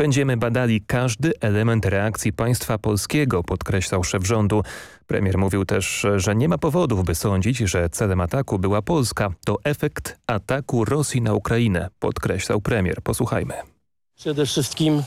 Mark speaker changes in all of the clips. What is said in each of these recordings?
Speaker 1: Będziemy badali każdy element reakcji państwa polskiego, podkreślał szef rządu. Premier mówił też, że nie ma powodów, by sądzić, że celem ataku była Polska. To efekt ataku Rosji na Ukrainę, podkreślał premier. Posłuchajmy.
Speaker 2: Przede wszystkim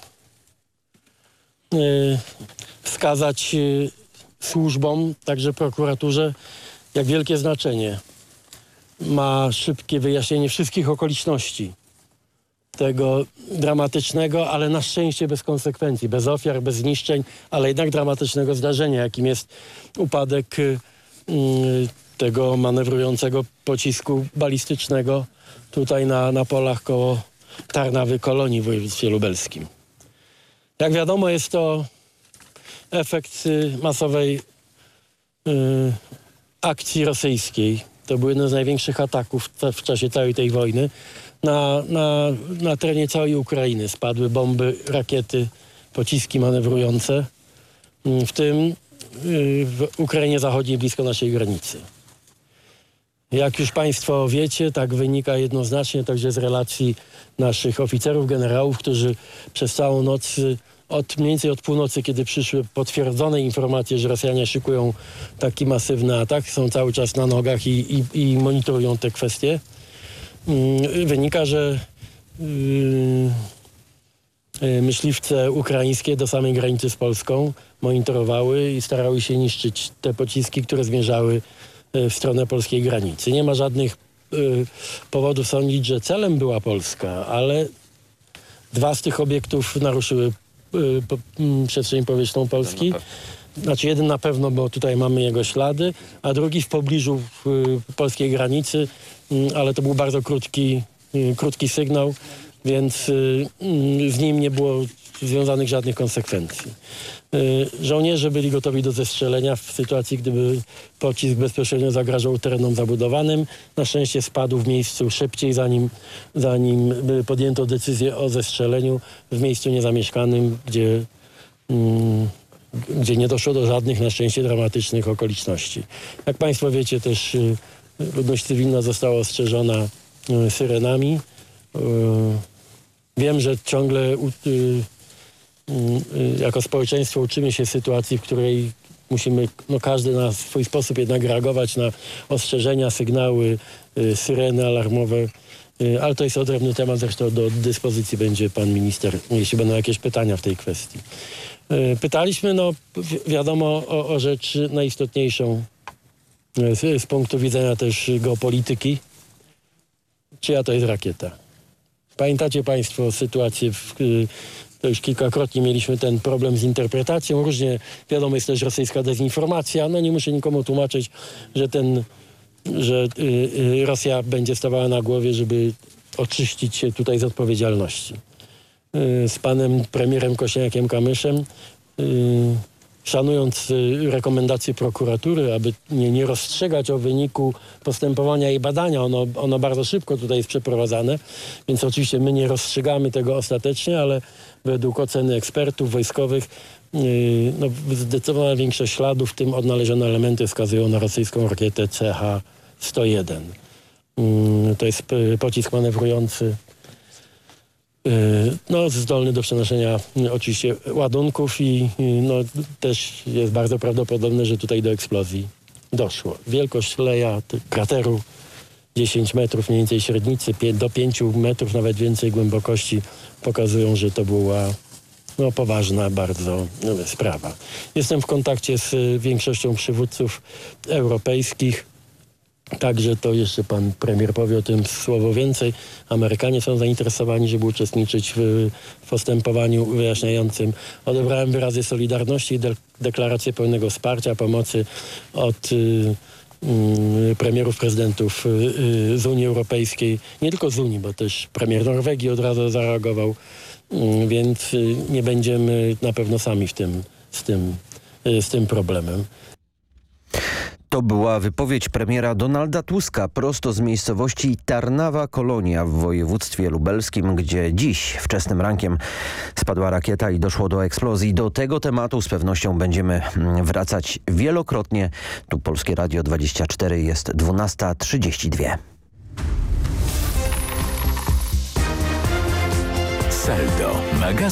Speaker 2: wskazać służbom, także prokuraturze, jak wielkie znaczenie ma szybkie wyjaśnienie wszystkich okoliczności tego dramatycznego, ale na szczęście bez konsekwencji, bez ofiar, bez zniszczeń, ale jednak dramatycznego zdarzenia, jakim jest upadek tego manewrującego pocisku balistycznego tutaj na polach koło Tarnawy Kolonii w województwie lubelskim. Jak wiadomo, jest to efekt masowej akcji rosyjskiej. To był jeden z największych ataków w czasie całej tej wojny. Na terenie całej Ukrainy spadły bomby, rakiety, pociski manewrujące, w tym w Ukrainie Zachodniej blisko naszej granicy. Jak już Państwo wiecie, tak wynika jednoznacznie także z relacji naszych oficerów, generałów, którzy przez całą noc, mniej więcej od północy, kiedy przyszły potwierdzone informacje, że Rosjanie szykują taki masywny atak, są cały czas na nogach i monitorują te kwestie. Wynika, że myśliwce ukraińskie do samej granicy z Polską monitorowały i starały się niszczyć te pociski, które zmierzały w stronę polskiej granicy. Nie ma żadnych powodów sądzić, że celem była Polska, ale dwa z tych obiektów naruszyły przestrzeń powietrzną Polski. Znaczy jeden na pewno, bo tutaj mamy jego ślady, a drugi w pobliżu polskiej granicy, ale to był bardzo krótki sygnał, więc z nim nie było związanych żadnych konsekwencji. Żołnierze byli gotowi do zestrzelenia w sytuacji, gdyby pocisk bezpośrednio zagrażał terenom zabudowanym. Na szczęście spadł w miejscu szybciej, zanim podjęto decyzję o zestrzeleniu w miejscu niezamieszkanym, gdzie nie doszło do żadnych, na szczęście, dramatycznych okoliczności. Jak Państwo wiecie, też ludność cywilna została ostrzeżona syrenami. Wiem, że ciągle jako społeczeństwo uczymy się sytuacji, w której musimy każdy na swój sposób jednak reagować na ostrzeżenia, sygnały, syreny alarmowe. Ale to jest odrębny temat, zresztą do dyspozycji będzie pan minister, jeśli będą jakieś pytania w tej kwestii. Pytaliśmy, wiadomo, o rzecz najistotniejszą z punktu widzenia też geopolityki. Czyja to jest rakieta? Pamiętacie Państwo sytuację, to już kilkakrotnie mieliśmy ten problem z interpretacją. Różnie, wiadomo, jest też rosyjska dezinformacja. Nie muszę nikomu tłumaczyć, że Rosja będzie stawała na głowie, żeby oczyścić się tutaj z odpowiedzialności. Z panem premierem Kosiniakiem-Kamyszem, szanując rekomendacje prokuratury, aby nie rozstrzygać o wyniku postępowania i badania, ono bardzo szybko tutaj jest przeprowadzane, więc oczywiście my nie rozstrzygamy tego ostatecznie, ale według oceny ekspertów wojskowych zdecydowana większość śladów, w tym odnalezione elementy, wskazują na rosyjską rakietę CH-101. To jest pocisk manewrujący, zdolny do przenoszenia oczywiście ładunków i też jest bardzo prawdopodobne, że tutaj do eksplozji doszło. Wielkość leja, krateru 10 metrów mniej więcej średnicy, do 5 metrów, nawet więcej głębokości pokazują, że to była poważna bardzo sprawa. Jestem w kontakcie z większością przywódców europejskich. Także to jeszcze pan premier powie o tym słowo więcej. Amerykanie są zainteresowani, żeby uczestniczyć w postępowaniu wyjaśniającym. Odebrałem wyrazy solidarności i deklarację pełnego wsparcia, pomocy od premierów, prezydentów z Unii Europejskiej. Nie tylko z Unii, bo też premier Norwegii od razu zareagował. Więc nie będziemy na pewno sami z tym problemem.
Speaker 3: To była wypowiedź premiera Donalda Tuska prosto z miejscowości Tarnawa Kolonia w województwie lubelskim, gdzie dziś wczesnym rankiem spadła rakieta i doszło do eksplozji. Do tego tematu z pewnością będziemy wracać wielokrotnie. Tu Polskie Radio 24, jest 12:32.
Speaker 4: Saldo, magazyn.